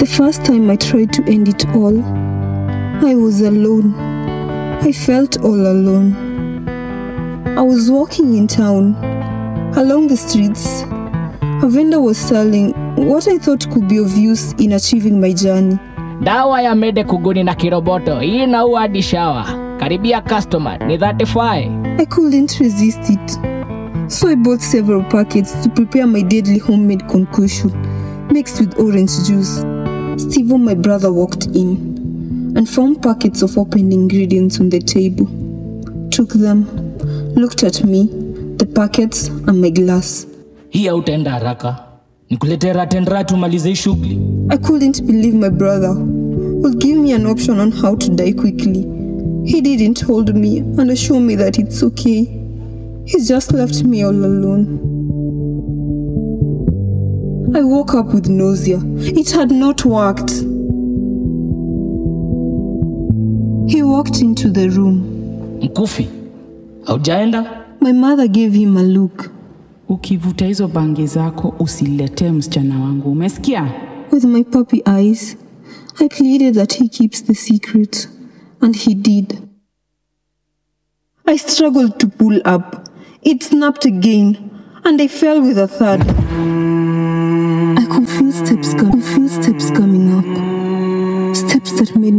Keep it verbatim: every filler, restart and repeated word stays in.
first time I tried to end it all, I was alone. I felt all alone. I was walking in town. Along the streets, a vendor was selling what I thought could be of use in achieving my journey. Dawa ya mede kuguni na kiroboto, hii inaua hadi shower. Karibia customer, ni thirty-five. I couldn't resist it. So I bought several packets to prepare my deadly homemade concoction, mixed with orange juice. Steve, my brother, walked in and found packets of opened ingredients on the table. Took them, looked at me, the packets and my glass. Hii hautaenda haraka. Nikulete ratendra tumalize shughuli. I couldn't believe my brother would give me an option on how to die quickly. He didn't hold me and assure me that it's okay. He just left me all alone. I woke up with nausea. It had not worked. He walked into the room. Mkufi, haujaenda? My mother gave him a look. Ukivuta hizo bangi zako usiletee msichana wangu, umesikia? With my puppy eyes, I pleaded that he keeps the secret, and he did. I struggled to pull up. It snapped again, and I fell with a thud. I could feel steps, com- feel steps coming up, steps that made